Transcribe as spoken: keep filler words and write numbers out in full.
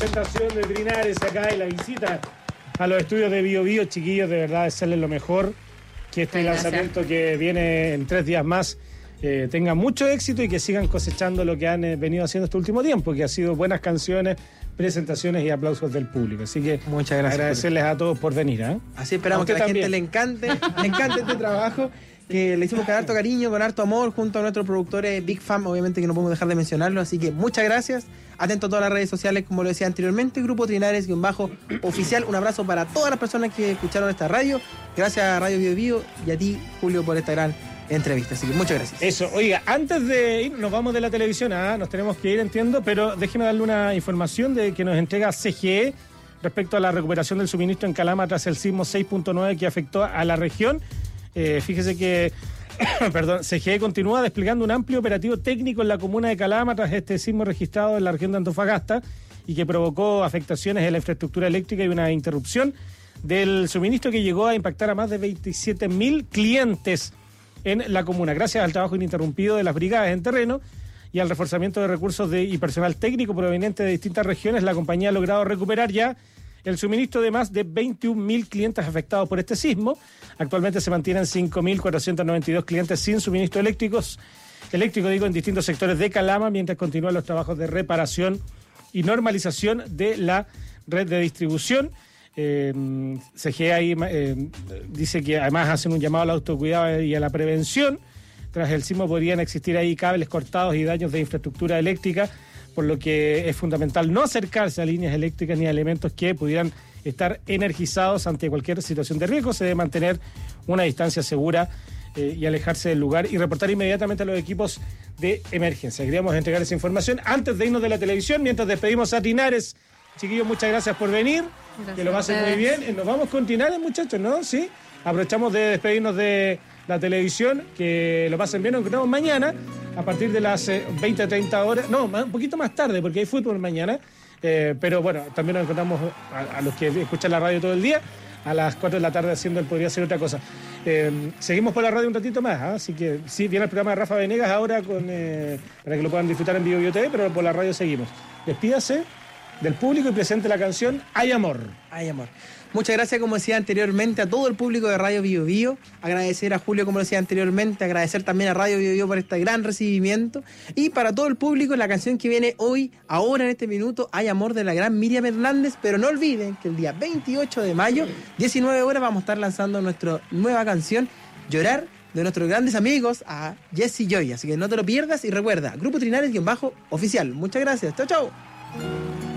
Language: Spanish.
presentación de Trinares acá y la visita a los estudios de Bio Bio, chiquillos, de verdad desearles lo mejor, que este sí, lanzamiento gracias. que viene en tres días más eh, tenga mucho éxito y que sigan cosechando lo que han eh, venido haciendo este último tiempo, que ha sido buenas canciones, presentaciones y aplausos del público. Así que muchas gracias, agradecerles Julio. a todos por venir. ¿eh? Así esperamos que a la también. gente le encante, le encante este trabajo, que le hicimos con harto cariño, con harto amor, junto a nuestros productores Big Fan, obviamente que no podemos dejar de mencionarlo, así que muchas gracias. Atento a todas las redes sociales, como lo decía anteriormente, Grupo Trinares guión bajo oficial. Un abrazo para todas las personas que escucharon esta radio. Gracias a Radio Bio Bio y a ti, Julio, por esta gran entrevista. Así que muchas gracias. Eso, oiga, antes de ir, nos vamos de la televisión, ¿ah? Nos tenemos que ir, entiendo, pero déjeme darle una información de que nos entrega C G E respecto a la recuperación del suministro en Calama tras el sismo seis punto nueve que afectó a la región. Eh, fíjese que perdón, C G E continúa desplegando un amplio operativo técnico en la comuna de Calama tras este sismo registrado en la región de Antofagasta y que provocó afectaciones en la infraestructura eléctrica y una interrupción del suministro que llegó a impactar a más de veintisiete mil clientes en la comuna. Gracias al trabajo ininterrumpido de las brigadas en terreno y al reforzamiento de recursos de, y personal técnico proveniente de distintas regiones, la compañía ha logrado recuperar ya el suministro de más de veintiún mil clientes afectados por este sismo. Actualmente se mantienen cinco mil cuatrocientos noventa y dos clientes sin suministro eléctricos, eléctrico digo, en distintos sectores de Calama, mientras continúan los trabajos de reparación y normalización de la red de distribución. Eh, C G E ahí eh, dice que además hacen un llamado al autocuidado y a la prevención. Tras el sismo podrían existir ahí cables cortados y daños de infraestructura eléctrica, por lo que es fundamental no acercarse a líneas eléctricas ni a elementos que pudieran estar energizados ante cualquier situación de riesgo. Se debe mantener una distancia segura eh, y alejarse del lugar y reportar inmediatamente a los equipos de emergencia. Queríamos entregar esa información antes de irnos de la televisión, mientras despedimos a Trinares. Chiquillos, muchas gracias por venir, gracias, que lo pasen muy bien. Nos vamos con Trinares, muchachos, ¿no? Sí, aprovechamos de despedirnos de la televisión, que lo pasen bien, nos encontramos mañana a partir de las eh, veinte a treinta horas, no, un poquito más tarde porque hay fútbol mañana, eh, pero bueno, también nos encontramos a, a los que escuchan la radio todo el día a las cuatro de la tarde haciendo el Podría Ser Otra Cosa. Eh, seguimos por la radio un ratito más, ¿eh? Así que sí, viene el programa de Rafa Venegas ahora con eh, para que lo puedan disfrutar en Bio Bio T V, pero por la radio seguimos. Despídase del público y presente la canción Hay Amor. Hay Amor. Muchas gracias, como decía anteriormente, a todo el público de Radio Bio Bio. Agradecer a Julio, como decía anteriormente, agradecer también a Radio Bio Bio por este gran recibimiento. Y para todo el público, la canción que viene hoy, ahora en este minuto, Hay Amor, de la gran Miriam Hernández. Pero no olviden que el día veintiocho de mayo, diecinueve horas, vamos a estar lanzando nuestra nueva canción, Llorar, de nuestros grandes amigos, a Jesse Joy. Así que no te lo pierdas y recuerda, Grupo Trinares guión bajo oficial. Muchas gracias. Chau, chau.